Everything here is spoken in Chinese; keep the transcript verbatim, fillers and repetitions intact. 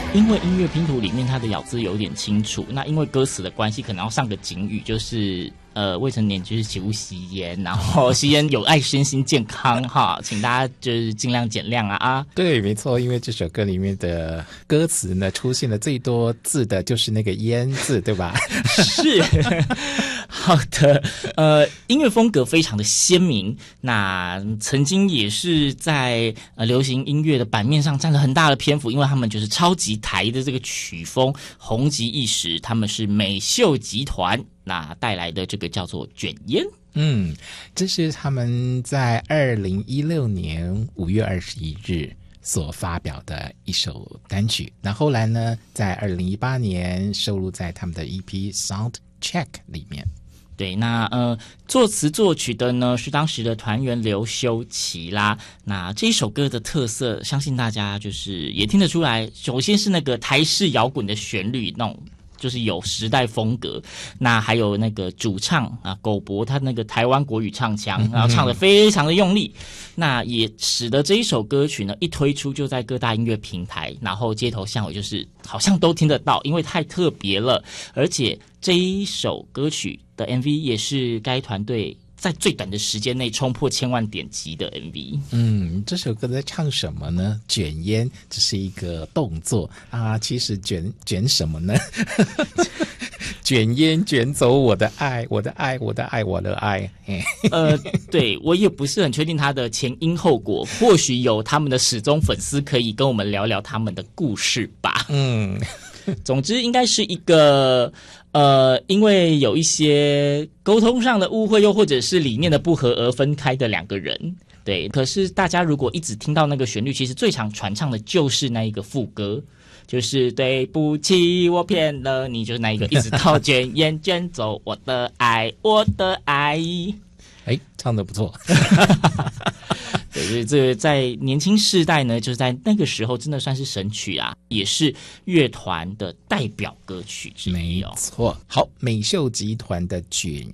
因为音乐拼图里面它的咬字有点清楚，那因为歌词的关系，可能要上个警语，就是呃未成年就是切勿吸烟，然后吸烟有害身心健康哈，请大家就是尽量减量啊啊！ 对，没错，因为这首歌里面的歌词呢，出现的最多字的就是那个烟字，对吧？ 是。好的，呃，音乐风格非常的鲜明，那曾经也是在呃流行音乐的版面上占了很大的篇幅，因为他们就是超级台的这个曲风红极一时，他们是美秀集团那带来的这个叫做卷烟。 嗯，这是他们在二零一六年五月二十一日所发表的一首单曲，那后来呢，在二零一八年收录在他们的 E P Sound Check 里面。 对，那呃，作词作曲的呢是当时的团员刘修齐啦。那这一首歌的特色，相信大家就是也听得出来。首先是那个台式摇滚的旋律，那种就是有时代风格。那还有那个主唱啊，狗博他那个台湾国语唱腔，然后唱得非常的用力。那也使得这一首歌曲呢一推出就在各大音乐平台，然后街头巷尾就是好像都听得到，因为太特别了，而且这一首歌曲的 M V 也是该团队在最短的时间内冲破千万点击的 M V。 嗯，这首歌在唱什么呢？卷烟，这是一个动作啊，其实卷卷什么呢？卷烟卷走我的爱，我的爱，我的爱，我的爱。 呃，对，我也不是很确定他的前因后果，或许有他们的始终粉丝可以跟我们聊聊他们的故事吧。 嗯， 总之应该是一个呃，因为有一些沟通上的误会，又或者是理念的不合而分开的两个人。对，可是大家如果一直听到那个旋律，其实最常传唱的就是那一个副歌，就是对不起我骗了你，就是那一个一直到卷烟卷走我的爱，我的爱。 哎，唱得不错。 对，所以这个在年轻世代呢，就是在那个时候真的算是神曲啊，也是乐团的代表歌曲之一哦。 没错，好，美秀集团的卷